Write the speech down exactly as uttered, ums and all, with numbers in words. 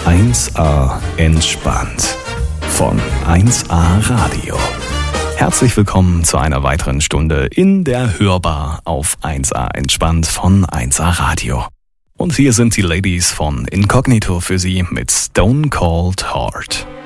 eins a entspannt von eins a Radio. Herzlich willkommen zu einer weiteren Stunde in der Hörbar auf eins a entspannt von eins a Radio. Und hier sind die Ladies von Incognito für Sie mit Stone Cold Heart.